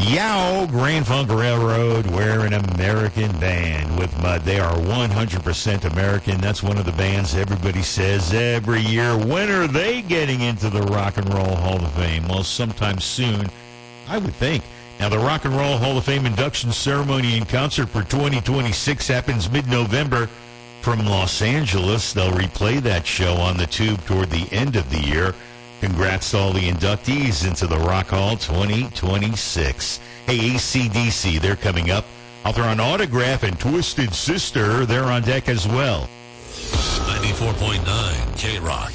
Yow, Grand Funk Railroad, we're an American band with mud. They are 100% American. That's one of the bands everybody says every year. When are they getting into the Rock and Roll Hall of Fame? Well, sometime soon, I would think. Now, the Rock and Roll Hall of Fame induction ceremony and concert for 2026 happens mid-November from Los Angeles. They'll replay that show on the Tube toward the end of the year. Congrats to all the inductees into the Rock Hall 2026. Hey, AC/DC, they're coming up. Author on Autograph and Twisted Sister, they're on deck as well. 94.9 K-Rock.